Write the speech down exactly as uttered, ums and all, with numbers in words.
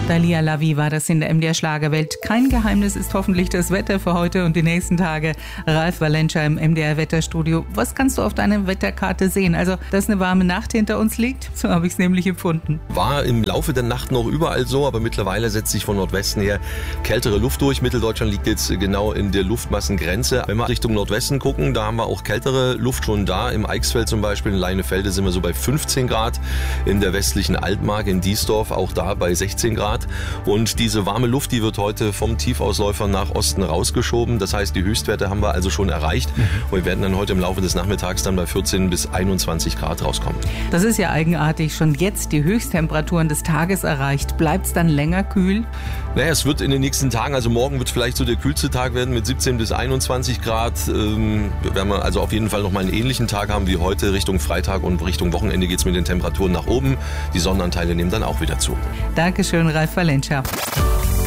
Dalia Lavi war das in der M D R Schlagerwelt. Kein Geheimnis ist hoffentlich das Wetter für heute und die nächsten Tage. Ralf Valencia im M D R Wetterstudio. Was kannst du auf deiner Wetterkarte sehen? Also, dass eine warme Nacht hinter uns liegt? So habe ich es nämlich empfunden. War im Laufe der Nacht noch überall so, aber mittlerweile setzt sich von Nordwesten her kältere Luft durch. Mitteldeutschland liegt jetzt genau in der Luftmassengrenze. Wenn wir Richtung Nordwesten gucken, da haben wir auch kältere Luft schon da. Im Eichsfeld zum Beispiel, in Leinefelde sind wir so bei fünfzehn Grad. In der westlichen Altmark, in Diesdorf, auch da bei sechzehn Grad. Und diese warme Luft, die wird heute vom Tiefausläufer nach Osten rausgeschoben. Das heißt, die Höchstwerte haben wir also schon erreicht. Mhm. Und wir werden dann heute im Laufe des Nachmittags dann bei vierzehn bis einundzwanzig Grad rauskommen. Das ist ja eigenartig. Schon jetzt die Höchsttemperaturen des Tages erreicht. Bleibt es dann länger kühl? Naja, es wird in den nächsten Tagen, also morgen wird vielleicht so der kühlste Tag werden mit siebzehn bis einundzwanzig Grad. Ähm, werden wir also auf jeden Fall nochmal einen ähnlichen Tag haben wie heute. Richtung Freitag und Richtung Wochenende geht es mit den Temperaturen nach oben. Die Sonnenanteile nehmen dann auch wieder zu. Dankeschön, Ralf Valencia.